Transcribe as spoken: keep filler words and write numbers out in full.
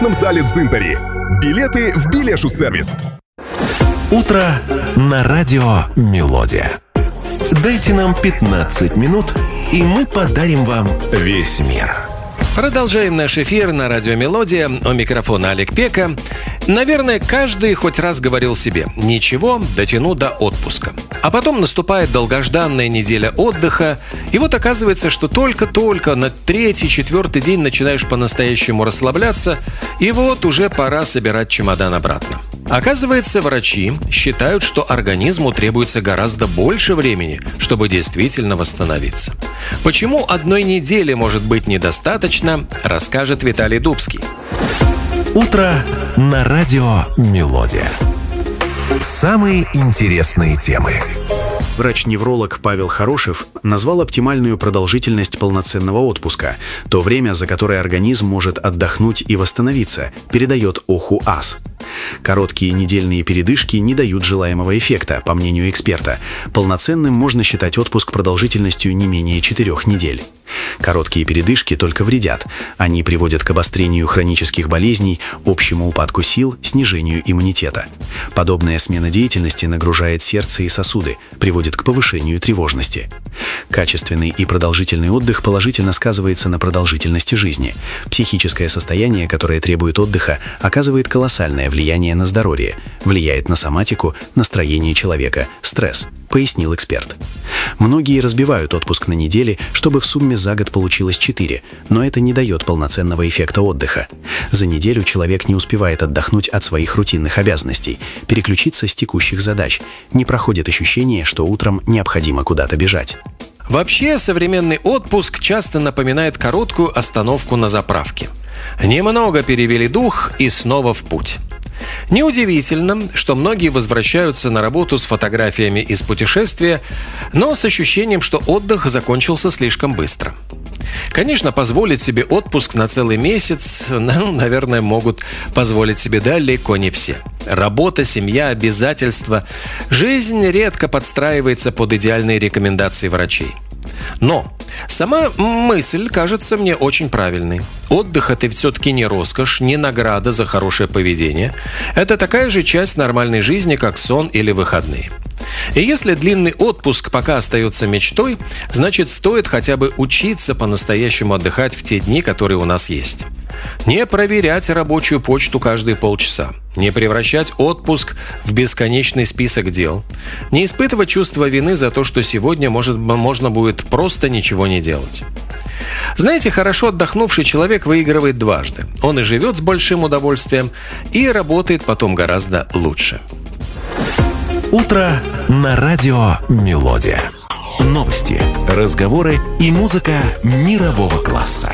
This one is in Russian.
в зале Дзинтари. Билеты в Билешу-сервис. Утро на радио «Мелодия». Дайте нам пятнадцать минут, и мы подарим вам весь мир. Продолжаем наш эфир на радио «Мелодия». У микрофона Олег Пека. Наверное, каждый хоть раз говорил себе: ничего, дотяну до отпуска. А потом наступает долгожданная неделя отдыха, и вот оказывается, что только-только на третий-четвертый день начинаешь по-настоящему расслабляться, и вот уже пора собирать чемодан обратно. Оказывается, врачи считают, что организму требуется гораздо больше времени, чтобы действительно восстановиться. Почему одной недели может быть недостаточно, расскажет Виталий Дубский. Утро на радио «Мелодия». Самые интересные темы. Врач-невролог Павел Хорошев назвал оптимальную продолжительность полноценного отпуска, то время, за которое организм может отдохнуть и восстановиться, передает ОХУАС. Короткие недельные передышки не дают желаемого эффекта, по мнению эксперта. Полноценным можно считать отпуск продолжительностью не менее четырех недель. Короткие передышки только вредят. Они приводят к обострению хронических болезней, общему упадку сил, снижению иммунитета. Подобная смена деятельности нагружает сердце и сосуды, приводит к повышению тревожности. Качественный и продолжительный отдых положительно сказывается на продолжительности жизни. Психическое состояние, которое требует отдыха, оказывает колоссальное влияние на здоровье, влияет на соматику, настроение человека, стресс, пояснил эксперт. Многие разбивают отпуск на недели, чтобы в сумме за год получилось четыре, но это не дает полноценного эффекта отдыха. За неделю человек не успевает отдохнуть от своих рутинных обязанностей, переключиться с текущих задач, не проходит ощущение, что утром необходимо куда-то бежать. Вообще, современный отпуск часто напоминает короткую остановку на заправке. Немного перевели дух и снова в путь. Неудивительно, что многие возвращаются на работу с фотографиями из путешествия, но с ощущением, что отдых закончился слишком быстро. Конечно, позволить себе отпуск на целый месяц, ну, наверное, могут позволить себе далеко не все. Работа, семья, обязательства. Жизнь редко подстраивается под идеальные рекомендации врачей. Но сама мысль кажется мне очень правильной. Отдых – это все-таки не роскошь, не награда за хорошее поведение. Это такая же часть нормальной жизни, как сон или выходные. И если длинный отпуск пока остается мечтой, значит, стоит хотя бы учиться по-настоящему отдыхать в те дни, которые у нас есть. Не проверять рабочую почту каждые полчаса, не превращать отпуск в бесконечный список дел, не испытывать чувство вины за то, что сегодня может, можно будет просто ничего не делать. Знаете, хорошо отдохнувший человек выигрывает дважды. Он и живет с большим удовольствием, и работает потом гораздо лучше. Утро на радио «Мелодия». Новости, разговоры и музыка мирового класса.